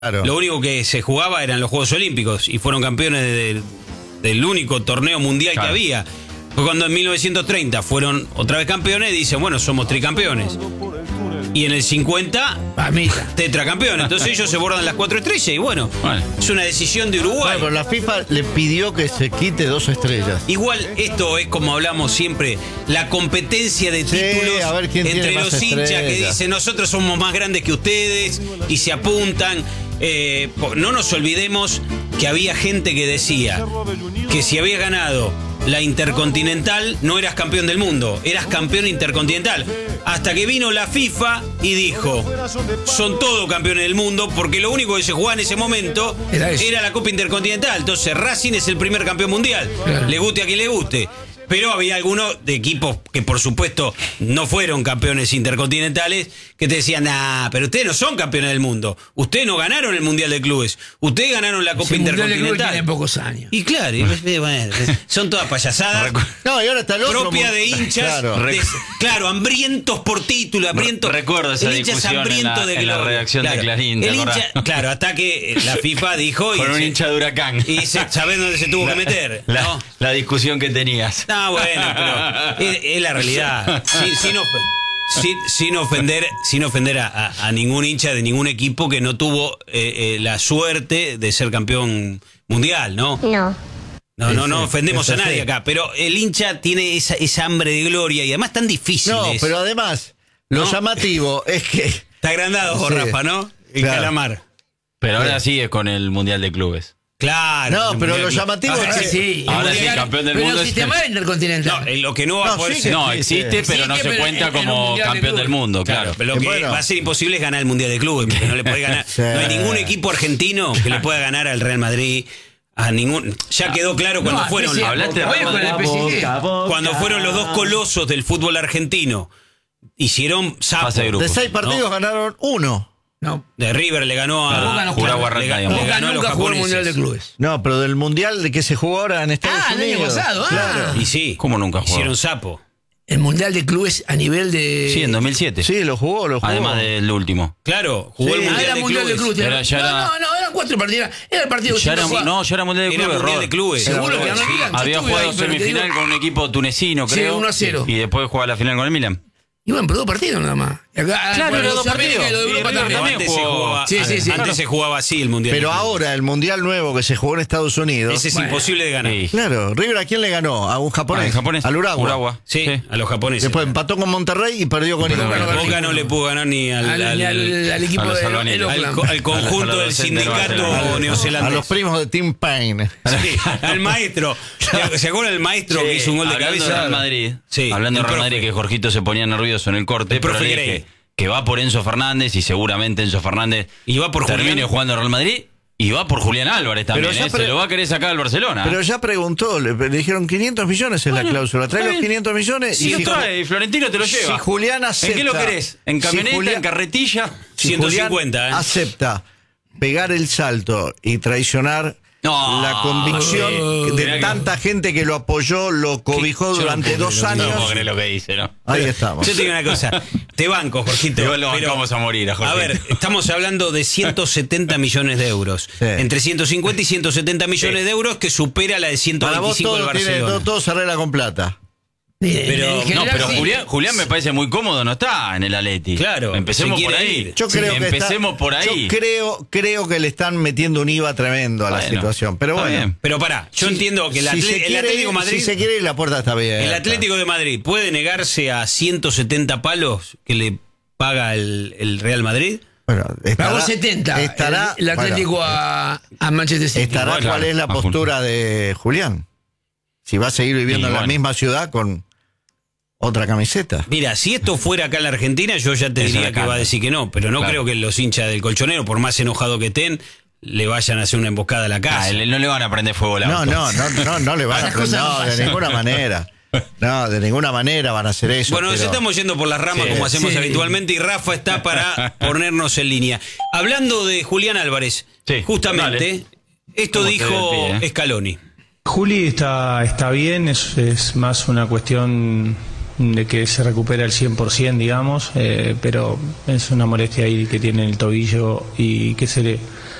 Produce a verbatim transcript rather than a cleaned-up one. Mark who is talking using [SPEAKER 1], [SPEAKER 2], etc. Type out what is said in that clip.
[SPEAKER 1] Claro.
[SPEAKER 2] Lo único que se jugaba eran los Juegos Olímpicos y fueron campeones de, de, del único torneo mundial claro. que había. Fue cuando en mil novecientos treinta fueron otra vez campeones y dicen, bueno, somos tricampeones. Y en el cincuenta, tetracampeones. Entonces ellos se borran las cuatro estrellas y bueno, bueno. es una decisión de Uruguay.
[SPEAKER 1] Bueno, pero la FIFA le pidió que se quite dos estrellas.
[SPEAKER 2] Igual esto es como hablamos siempre, la competencia de títulos
[SPEAKER 1] sí, a ver quién
[SPEAKER 2] entre
[SPEAKER 1] tiene
[SPEAKER 2] los
[SPEAKER 1] más
[SPEAKER 2] hinchas
[SPEAKER 1] estrellas.
[SPEAKER 2] que dicen nosotros somos más grandes que ustedes y se apuntan. Eh, no nos olvidemos que había gente que decía que si había ganado la Intercontinental no eras campeón del mundo, eras campeón intercontinental. Hasta que vino la FIFA y dijo, son todos campeones del mundo porque lo único que se jugaba en ese momento era, era la Copa Intercontinental. Entonces Racing es el primer campeón mundial, claro. le guste a quien le guste. Pero había algunos de equipos que por supuesto no fueron campeones intercontinentales que te decían, nah, pero ustedes no son campeones del mundo. Ustedes no ganaron el Mundial de Clubes. Ustedes ganaron la Copa
[SPEAKER 3] Ese
[SPEAKER 2] Intercontinental.
[SPEAKER 3] Tiene pocos años.
[SPEAKER 2] Y claro, y, bueno, son todas payasadas.
[SPEAKER 1] No, y ahora está el otro
[SPEAKER 2] propia de hinchas. Claro, de, claro hambrientos por título, hambrientos.
[SPEAKER 4] Recuerdo esa discusión en la,
[SPEAKER 2] de
[SPEAKER 4] en la redacción claro, de Clarín.
[SPEAKER 2] El hincha, claro, hasta que la FIFA dijo.
[SPEAKER 4] Con
[SPEAKER 2] y
[SPEAKER 4] un
[SPEAKER 2] se,
[SPEAKER 4] hincha de Huracán.
[SPEAKER 2] Y se, ¿sabés dónde se tuvo la, que meter?
[SPEAKER 4] La,
[SPEAKER 2] ¿no?
[SPEAKER 4] la discusión que tenías.
[SPEAKER 2] No, bueno, pero es, es la realidad. Sin, sin, of, sin, sin ofender, sin ofender a, a, a ningún hincha de ningún equipo que no tuvo eh, eh, la suerte de ser campeón mundial, ¿no?
[SPEAKER 5] No.
[SPEAKER 2] No, no, no ofendemos a nadie acá, pero el hincha tiene esa, esa hambre de gloria y además tan difícil.
[SPEAKER 1] No,
[SPEAKER 2] es.
[SPEAKER 1] pero además, lo ¿no? llamativo es que...
[SPEAKER 2] Está agrandado, sí. Rafa, ¿no? El
[SPEAKER 1] claro.
[SPEAKER 2] calamar.
[SPEAKER 4] Pero ahora sí es con el Mundial de Clubes.
[SPEAKER 2] Claro.
[SPEAKER 1] No, pero lo llamativo
[SPEAKER 2] ahora
[SPEAKER 1] es que...
[SPEAKER 2] Sí,
[SPEAKER 4] ahora sí, campeón del
[SPEAKER 3] pero
[SPEAKER 4] mundo.
[SPEAKER 3] Pero el sistema intercontinental.
[SPEAKER 2] No, lo que no va no, a poder
[SPEAKER 1] sí,
[SPEAKER 2] ser...
[SPEAKER 4] No, existe,
[SPEAKER 1] sí,
[SPEAKER 4] pero
[SPEAKER 3] sí,
[SPEAKER 4] no
[SPEAKER 3] que,
[SPEAKER 4] se
[SPEAKER 3] pero
[SPEAKER 4] cuenta
[SPEAKER 3] en,
[SPEAKER 4] como
[SPEAKER 3] en
[SPEAKER 4] campeón del mundo, claro.
[SPEAKER 2] claro. Pero lo que bueno. va a ser imposible es ganar el Mundial de Clubes, porque no le puede ganar. Sí. No hay ningún equipo argentino que le pueda ganar al Real Madrid. A ningún, ya quedó claro cuando no, fueron
[SPEAKER 3] sí,
[SPEAKER 2] hablaste
[SPEAKER 3] de
[SPEAKER 2] cuando fueron los dos colosos del fútbol argentino, hicieron sapo.
[SPEAKER 1] De seis partidos ¿no? ganaron uno.
[SPEAKER 3] No.
[SPEAKER 2] De River le ganó a
[SPEAKER 3] no,
[SPEAKER 2] Juragua
[SPEAKER 3] le,
[SPEAKER 2] le, le ganó a los
[SPEAKER 3] jugó el Mundial de Clubes.
[SPEAKER 1] No, pero del Mundial de que se jugó ahora en Estados
[SPEAKER 3] ah,
[SPEAKER 1] Unidos.
[SPEAKER 3] Ah, el año pasado.
[SPEAKER 1] Claro.
[SPEAKER 3] Ah.
[SPEAKER 2] Y sí.
[SPEAKER 4] ¿Cómo nunca jugó?
[SPEAKER 2] Hicieron sapo.
[SPEAKER 3] El Mundial de Clubes a nivel de...
[SPEAKER 4] Sí, en dos mil siete.
[SPEAKER 1] Sí, lo jugó, lo jugó.
[SPEAKER 4] Además del último.
[SPEAKER 2] Claro, jugó
[SPEAKER 1] sí.
[SPEAKER 2] el Mundial,
[SPEAKER 3] ah, era
[SPEAKER 2] de,
[SPEAKER 3] mundial
[SPEAKER 2] clubes.
[SPEAKER 3] de Clubes.
[SPEAKER 4] Era, ya
[SPEAKER 3] no,
[SPEAKER 4] era...
[SPEAKER 3] no, no, eran cuatro partidos. Era el partido
[SPEAKER 4] ya era, No, ya era Mundial de Clubes.
[SPEAKER 2] Era Mundial de Clubes.
[SPEAKER 3] Seguro que
[SPEAKER 2] sí.
[SPEAKER 3] Milan.
[SPEAKER 4] Había jugado
[SPEAKER 3] ahí,
[SPEAKER 4] semifinal
[SPEAKER 3] digo...
[SPEAKER 4] con un equipo tunecino, creo.
[SPEAKER 3] Sí, uno a cero.
[SPEAKER 4] Y después jugaba la final con el Milan.
[SPEAKER 3] Y bueno, pero dos partidos nada más. Y acá,
[SPEAKER 4] claro,
[SPEAKER 3] bueno,
[SPEAKER 4] dos partidos.
[SPEAKER 3] Y lo de Europa también.
[SPEAKER 2] Antes, se jugaba,
[SPEAKER 3] sí, sí, sí,
[SPEAKER 2] antes
[SPEAKER 3] claro.
[SPEAKER 2] se jugaba así el Mundial.
[SPEAKER 1] Pero ahora el Mundial nuevo que se jugó en Estados Unidos.
[SPEAKER 2] Ese es
[SPEAKER 3] bueno.
[SPEAKER 2] imposible de ganar.
[SPEAKER 4] Sí.
[SPEAKER 1] Claro, River ¿a quién le ganó? A un japonés.
[SPEAKER 4] Ah, ¿el japonés?
[SPEAKER 1] Al Uragua.
[SPEAKER 4] Uragua.
[SPEAKER 2] Sí,
[SPEAKER 4] sí,
[SPEAKER 2] a los japoneses.
[SPEAKER 1] Después empató con Monterrey y perdió con
[SPEAKER 2] Boca.
[SPEAKER 1] Boca.
[SPEAKER 2] Boca no le pudo ganar ni al,
[SPEAKER 3] al, al, al, al equipo
[SPEAKER 4] a
[SPEAKER 3] de
[SPEAKER 4] al,
[SPEAKER 3] al,
[SPEAKER 2] al conjunto del sindicato neozelandés.
[SPEAKER 1] A los primos de Tim Payne.
[SPEAKER 2] Sí, al maestro. ¿Se acuerdan del maestro sí, que hizo un gol de
[SPEAKER 4] hablando
[SPEAKER 2] cabeza?
[SPEAKER 4] De Real Madrid.
[SPEAKER 2] Sí,
[SPEAKER 4] hablando de Real Madrid, que Jorgito se ponía nervioso en el corte.
[SPEAKER 2] El profe
[SPEAKER 4] pero le dije que va por Enzo Fernández y seguramente Enzo Fernández
[SPEAKER 2] y va por
[SPEAKER 4] termine
[SPEAKER 2] Julián.
[SPEAKER 4] jugando en Real Madrid. Y va por Julián Álvarez también, ¿eh?
[SPEAKER 1] pre...
[SPEAKER 4] Se lo va a querer sacar al Barcelona.
[SPEAKER 1] Pero ya preguntó, le, le dijeron quinientos millones es bueno, la cláusula. Trae los quinientos millones
[SPEAKER 4] sí,
[SPEAKER 1] y...
[SPEAKER 4] Si lo trae, y Florentino te lo lleva.
[SPEAKER 1] Si Julián acepta...
[SPEAKER 4] ¿En qué lo querés? ¿En camioneta, si Julián, en carretilla?
[SPEAKER 1] Si
[SPEAKER 2] ciento cincuenta,
[SPEAKER 1] Julián
[SPEAKER 2] ¿eh?
[SPEAKER 1] acepta pegar el salto y traicionar
[SPEAKER 4] no,
[SPEAKER 1] la convicción
[SPEAKER 4] no,
[SPEAKER 1] de tanta que... gente que lo apoyó, lo cobijó
[SPEAKER 2] ¿Qué?
[SPEAKER 1] durante
[SPEAKER 2] no
[SPEAKER 1] dos años.
[SPEAKER 4] No puedo creer lo que dice, ¿no?
[SPEAKER 1] Ahí estamos.
[SPEAKER 2] Yo te digo una cosa, te banco, Jorgito.
[SPEAKER 4] Igual lo vamos a morir, a Jorgito.
[SPEAKER 2] A ver, estamos hablando de ciento setenta millones de euros. Sí. Entre ciento cincuenta y ciento setenta millones sí. de euros que supera la de ciento veinticinco del Barcelona.
[SPEAKER 1] Tiene, todo, todo se arregla con plata.
[SPEAKER 4] Pero, no, pero Julián, Julián me parece muy cómodo, no está en el Atleti.
[SPEAKER 2] Claro.
[SPEAKER 4] Empecemos por ahí.
[SPEAKER 2] Ir.
[SPEAKER 1] Yo creo
[SPEAKER 4] sí,
[SPEAKER 1] que
[SPEAKER 4] empecemos
[SPEAKER 1] está,
[SPEAKER 4] por ahí.
[SPEAKER 1] Yo creo, creo que le están metiendo un I V A tremendo a
[SPEAKER 4] bueno,
[SPEAKER 1] la situación. Pero bueno.
[SPEAKER 2] Bien. Pero pará, yo
[SPEAKER 1] si,
[SPEAKER 2] entiendo que el, atle,
[SPEAKER 1] si
[SPEAKER 2] el
[SPEAKER 1] quiere,
[SPEAKER 2] Atlético Madrid.
[SPEAKER 1] Si se quiere ir, la puerta está bien.
[SPEAKER 2] El Atlético de Madrid puede negarse a ciento setenta palos que le paga el, el Real Madrid.
[SPEAKER 1] Bueno, estará,
[SPEAKER 3] pagó setenta.
[SPEAKER 1] Estará,
[SPEAKER 3] el, el Atlético bueno, a, a Manchester City.
[SPEAKER 1] Estará
[SPEAKER 4] bueno,
[SPEAKER 1] cuál
[SPEAKER 4] claro,
[SPEAKER 1] es la postura de Julián. Si va a seguir viviendo sí, en bueno. la misma ciudad con otra camiseta.
[SPEAKER 2] Mira, si esto fuera acá en la Argentina, yo ya te diría que va a decir que no, pero no claro. creo que los hinchas del Colchonero, por más enojado que estén, le vayan a hacer una emboscada a la casa.
[SPEAKER 4] Ah, no le van a prender fuego al auto.
[SPEAKER 1] No, no, no, no, no le van a prender, no, de ninguna manera. No, de ninguna manera van a hacer eso.
[SPEAKER 2] Bueno,
[SPEAKER 1] pero...
[SPEAKER 2] nos estamos yendo por las ramas sí, como hacemos sí. habitualmente y Rafa está para ponernos en línea. Hablando de Julián Álvarez, sí, justamente, dale. esto dijo despide, eh? Scaloni.
[SPEAKER 6] Juli está, está bien, es, es más una cuestión de que se recupera el cien por ciento, digamos, eh, pero es una molestia ahí que tiene en el tobillo y que se le